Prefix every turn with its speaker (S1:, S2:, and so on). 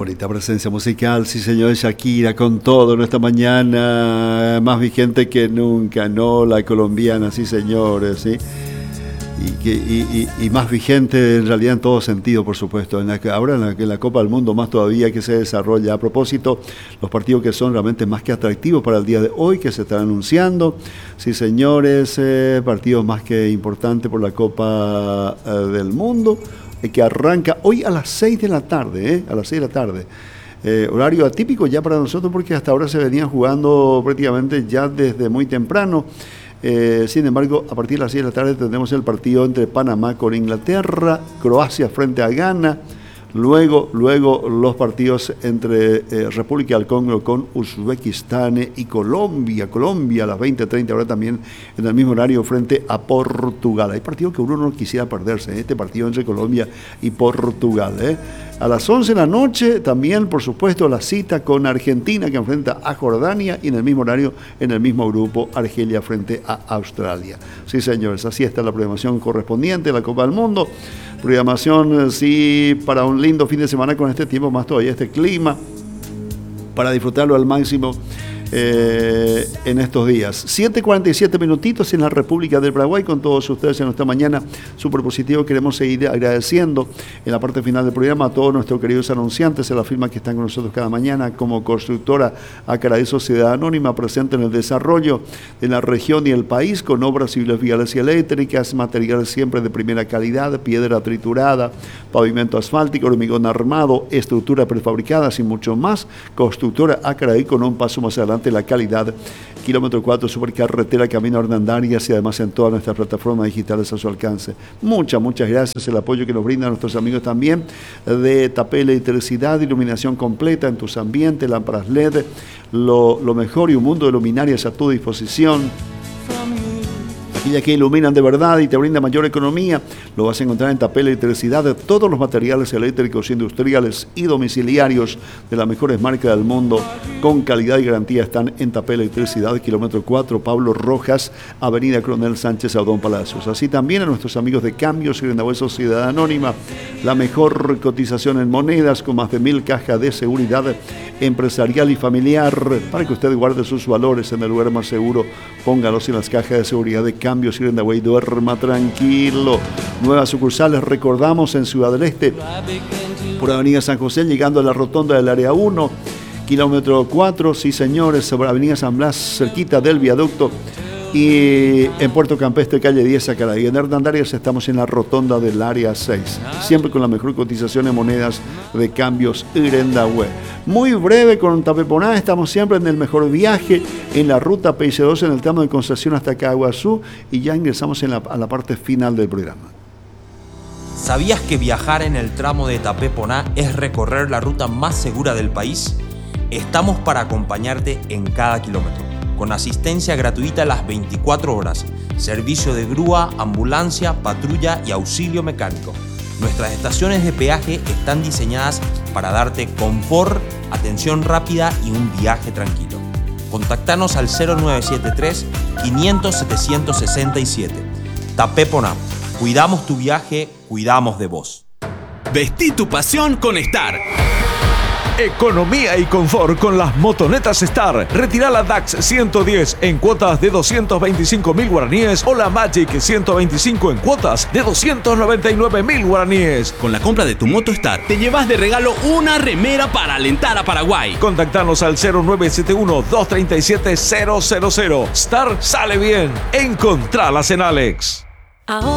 S1: Bonita presencia musical, sí señor, Shakira con todo en esta mañana, más vigente que nunca, ¿no? La colombiana, sí señores, sí. Y más vigente en realidad en todo sentido, por supuesto. Ahora en la Copa del Mundo más todavía que se desarrolla. A propósito, los partidos que son realmente más que atractivos para el día de hoy, que se están anunciando. Sí, señores, partidos más que importantes por la Copa del Mundo, que arranca hoy a las 6 de la tarde, a las 6 de la tarde. Horario atípico ya para nosotros porque hasta ahora se venía jugando prácticamente ya desde muy temprano. Sin embargo, a partir de las 6 de la tarde tendremos el partido entre Panamá con Inglaterra, Croacia frente a Ghana, luego los partidos entre República del Congo con Uzbekistán y Colombia a las 20:30 horas también en el mismo horario frente a Portugal. Hay partidos que uno no quisiera perderse, este partido entre Colombia y Portugal. A las 11 de la noche también, por supuesto, la cita con Argentina que enfrenta a Jordania y en el mismo horario, en el mismo grupo, Argelia frente a Australia. Sí, señores, así está la programación correspondiente a la Copa del Mundo. Programación, sí, para un lindo fin de semana con este tiempo, más todavía este clima, para disfrutarlo al máximo en estos días. 7:47 minutitos en la República del Paraguay con todos ustedes en esta mañana súper positivo. Queremos seguir agradeciendo en la parte final del programa a todos nuestros queridos anunciantes de la firma que están con nosotros cada mañana como constructora Acaraí Sociedad Anónima, presente en el desarrollo de la región y el país con obras civiles, viales y eléctricas, materiales siempre de primera calidad, piedra triturada, pavimento asfáltico, hormigón armado, estructuras prefabricadas y mucho más. Constructora Acaraí con un paso más adelante la calidad. Kilómetro 4, supercarretera, camino a Hernandarias y además en todas nuestras plataformas digitales a su alcance. Muchas gracias. El apoyo que nos brindan nuestros amigos también de Tapé Electricidad, iluminación completa en tus ambientes, lámparas LED, lo mejor y un mundo de luminarias a tu disposición. Aquella que iluminan de verdad y te brinda mayor economía, lo vas a encontrar en Tapé Electricidad. Todos los materiales eléctricos, industriales y domiciliarios de las mejores marcas del mundo, con calidad y garantía, están en Tapé Electricidad, kilómetro 4, Pablo Rojas, Avenida Coronel Sánchez, Audón Palacios. Así también a nuestros amigos de Cambios y Grindabuel Sociedad Anónima, la mejor cotización en monedas, con más de 1000 cajas de seguridad empresarial y familiar, para que usted guarde sus valores en el lugar más seguro. Póngalos en las cajas de seguridad de Cambios y Grindabuel, duerma tranquilo. Nuevas sucursales, recordamos, en Ciudad del Este, por Avenida San José, llegando a la rotonda del área 1, kilómetro 4, sí señores, sobre Avenida San Blas, cerquita del viaducto, y en Puerto Campestre, calle 10, Acaraí. En Hernandarias estamos en la rotonda del área 6, siempre con la mejor cotización en monedas de Cambios Grindabuel. Muy breve con Tapé Poná, estamos siempre en el mejor viaje en la ruta PIC2 en el tramo de Concepción hasta Caguazú, y ya ingresamos a la parte final del programa.
S2: ¿Sabías que viajar en el tramo de Tapé Poná es recorrer la ruta más segura del país? Estamos para acompañarte en cada kilómetro, con asistencia gratuita las 24 horas, servicio de grúa, ambulancia, patrulla y auxilio mecánico. Nuestras estaciones de peaje están diseñadas para darte confort, atención rápida y un viaje tranquilo. Contactanos al 0973 500 767. Tapé Poná. Cuidamos tu viaje, cuidamos de vos.
S3: Vestí tu pasión con Star.
S4: Economía y confort con las motonetas Star. Retira la DAX 110 en cuotas de 225.000 guaraníes o la Magic 125 en cuotas de 299.000 guaraníes.
S3: Con la compra de tu moto Star te llevas de regalo una remera para alentar a Paraguay.
S4: Contactanos al 0971-237-000. Star sale bien. Encontralas en Alex.